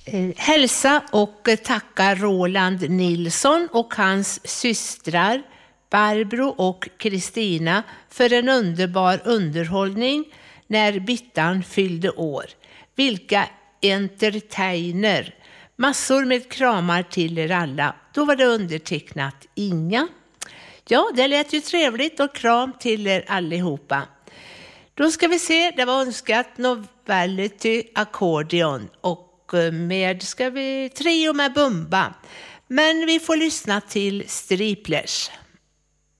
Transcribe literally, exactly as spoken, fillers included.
Eh, hälsa och tacka Roland Nilsson och hans systrar Barbro och Kristina för en underbar underhållning när Bittan fyllde år. Vilka entertainer! Massor med kramar till er alla. Då var det undertecknat Inga. Ja, det lät ju trevligt och kram till er allihopa. Då ska vi se, det var önskat Novelty Accordion och med ska vi trio med Bumba. Men vi får lyssna till Striplers.